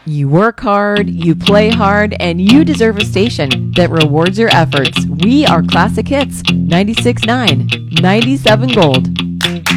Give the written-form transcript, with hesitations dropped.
You work hard, you play hard, and you deserve a station that rewards your efforts. We are Classic Hits 96.9, 97 Gold.